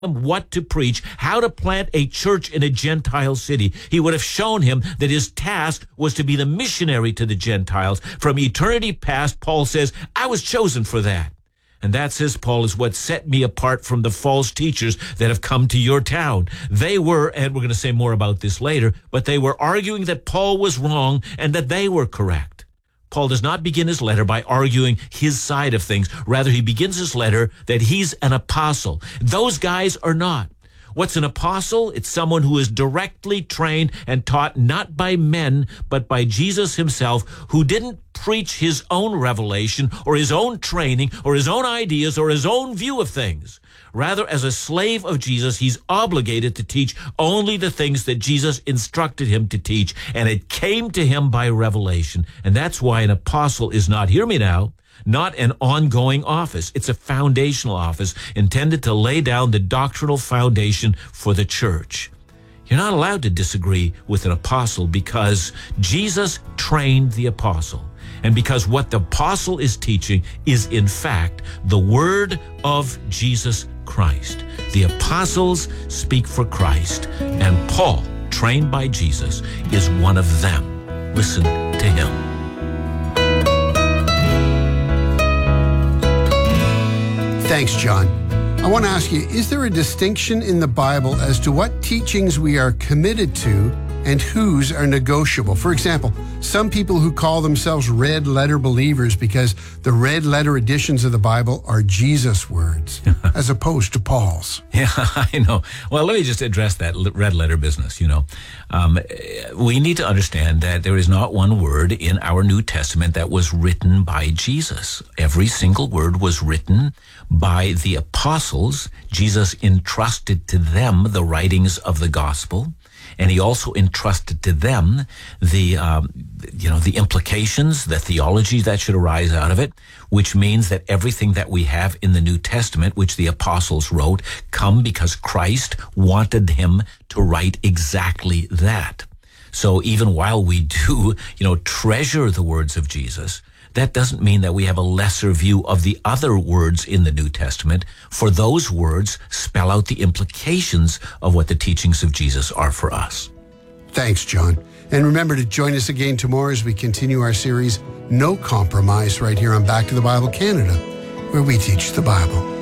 him what to preach, how to plant a church in a Gentile city. He would have shown him that his task was to be the missionary to the Gentiles. From eternity past, Paul says, I was chosen for that. And that, says Paul, is what set me apart from the false teachers that have come to your town. They were, and we're going to say more about this later, but they were arguing that Paul was wrong and that they were correct. Paul does not begin his letter by arguing his side of things. Rather, he begins his letter that he's an apostle. Those guys are not. What's an apostle? It's someone who is directly trained and taught not by men, but by Jesus himself, who didn't preach his own revelation or his own training or his own ideas or his own view of things. Rather, as a slave of Jesus, he's obligated to teach only the things that Jesus instructed him to teach, and it came to him by revelation. And that's why an apostle is not, hear me now, not an ongoing office. It's a foundational office intended to lay down the doctrinal foundation for the church. You're not allowed to disagree with an apostle because Jesus trained the apostle. And because what the apostle is teaching is, in fact, the word of Jesus Christ. The apostles speak for Christ, and Paul, trained by Jesus, is one of them. Listen to him. Thanks, John. I want to ask you, is there a distinction in the Bible as to what teachings we are committed to and whose are negotiable? For example, some people who call themselves red letter believers because the red letter editions of the Bible are Jesus' words as opposed to Paul's. Yeah, I know. Well, let me just address that red letter business, We need to understand that there is not one word in our New Testament that was written by Jesus. Every single word was written by the apostles. Jesus entrusted to them the writings of the gospel. And he also entrusted to them the implications, the theology that should arise out of it, which means that everything that we have in the New Testament, which the apostles wrote, come because Christ wanted him to write exactly that. So even while we do, treasure the words of Jesus, that doesn't mean that we have a lesser view of the other words in the New Testament, for those words spell out the implications of what the teachings of Jesus are for us. Thanks, John. And remember to join us again tomorrow as we continue our series, No Compromise, right here on Back to the Bible Canada, where we teach the Bible.